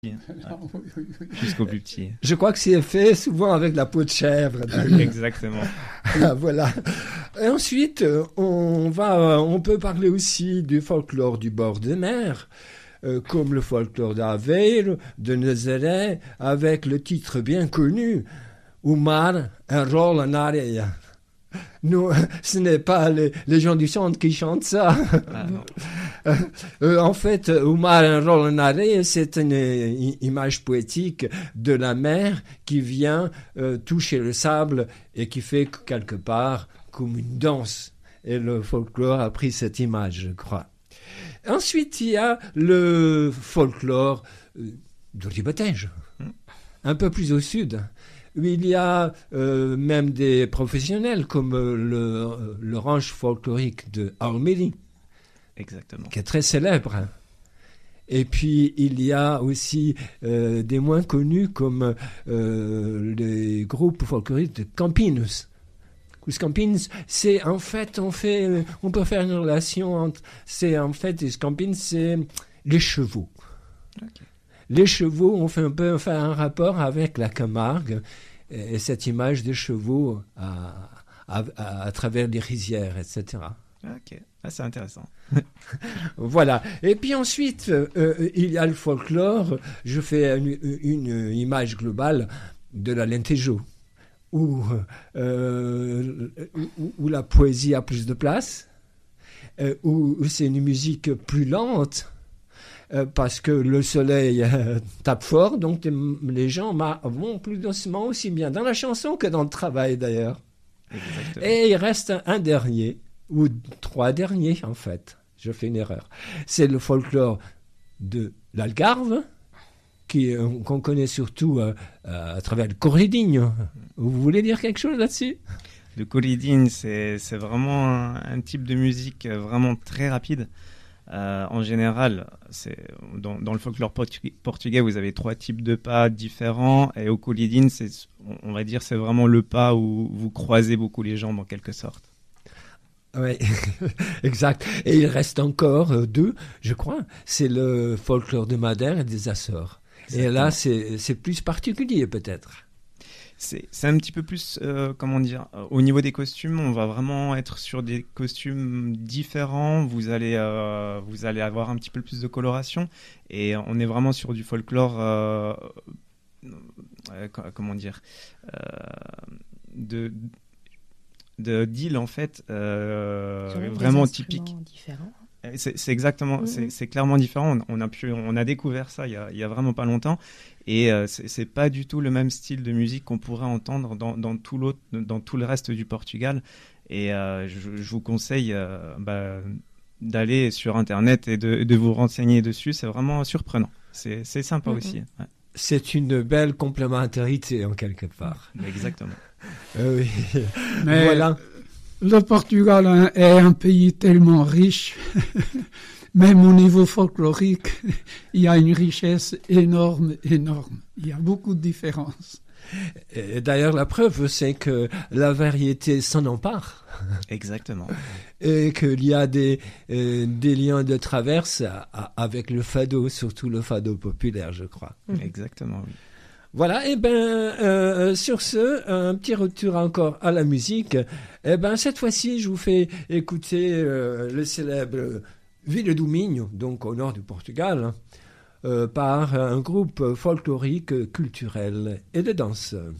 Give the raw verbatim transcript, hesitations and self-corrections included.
Jusqu'au plus petit. Je crois que c'est fait souvent avec la peau de chèvre. Exactement. Voilà. Et ensuite, on va, on peut parler aussi du folklore du bord de mer, euh, comme le folklore d'Aveiro, de Nazaré, avec le titre bien connu, Umar, un rôle en areia. Nous, ce n'est pas les, les gens du centre qui chantent ça. Ah, non. Euh, en fait, Umar un rôle en arrêt, c'est une, une image poétique de la mer qui vient euh, toucher le sable et qui fait quelque part comme une danse. Et le folklore a pris cette image, je crois. Ensuite, il y a le folklore euh, du Ribotège, un peu plus au sud. Il y a euh, même des professionnels comme euh, le, le ranch folklorique de Almeri, Exactement. qui est très célèbre. Et puis, il y a aussi euh, des moins connus comme euh, les groupes folkloriques de Campinos. Os Campins, c'est en fait, on fait, on peut faire une relation entre, c'est en fait, les Campins, c'est les chevaux. Okay. Les chevaux, on fait un peu faire un rapport avec la Camargue et, et cette image des chevaux à, à, à, à travers les rizières, et cetera. Ok, ah, c'est intéressant. Voilà. Et puis ensuite, euh, il y a le folklore. Je fais une, une image globale de la Lentejo, où, euh, où, où la poésie a plus de place, euh, où, où c'est une musique plus lente, euh, parce que le soleil euh, tape fort, donc les gens vont plus doucement, aussi bien dans la chanson que dans le travail d'ailleurs. Exactement. Et il reste un, un dernier, ou trois derniers en fait. Je fais une erreur. C'est le folklore de l'Algarve, qui, euh, qu'on connaît surtout euh, euh, à travers le corridinho. Vous voulez dire quelque chose là-dessus ? Le corridinho, c'est, c'est vraiment un, un type de musique vraiment très rapide. Euh, en général, c'est, dans, dans le folklore portugais, portugais, vous avez trois types de pas différents. Et au corridinho, c'est, on va dire, c'est vraiment le pas où vous croisez beaucoup les jambes en quelque sorte. Oui, exact. Et il reste encore euh, deux, je crois. C'est le folklore de Madère et des Açores. Exactement. Et là, c'est, c'est plus particulier peut-être. C'est, c'est un petit peu plus, euh, comment dire, euh, au niveau des costumes, on va vraiment être sur des costumes différents. Vous allez, euh, vous allez avoir un petit peu plus de coloration. Et on est vraiment sur du folklore, euh, euh, comment dire, euh, de... de d'îles en fait euh, vraiment typiques. C'est, c'est exactement, mmh. c'est, c'est clairement différent. On, on a pu, on a découvert ça il y a, il y a vraiment pas longtemps, et euh, c'est, c'est pas du tout le même style de musique qu'on pourrait entendre dans, dans tout l'autre, dans tout le reste du Portugal. Et euh, je, je vous conseille euh, bah, d'aller sur internet et de, de vous renseigner dessus. C'est vraiment surprenant. C'est, c'est sympa mmh. aussi. Ouais. C'est une belle complémentarité en quelque part. Exactement. Euh, oui. Mais voilà. Le Portugal est un pays tellement riche, même au niveau folklorique, il y a une richesse énorme, énorme. Il y a beaucoup de différences. Et d'ailleurs, la preuve, c'est que la variété s'en empare. Exactement. Et qu'il y a des, euh, des liens de traverse à, à, avec le fado, surtout le fado populaire, je crois. Exactement, oui. Voilà, et ben euh, sur ce, un petit retour encore à la musique. Et ben cette fois-ci, je vous fais écouter euh, le célèbre Ville do Minho, donc au nord du Portugal, euh, par un groupe folklorique, culturel et de danse.